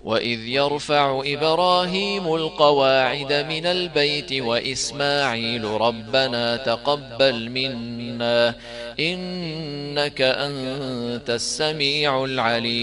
وإذ يرفع إبراهيم القواعد من البيت وإسماعيل ربنا تقبل منا إنك أنت السميع العليم.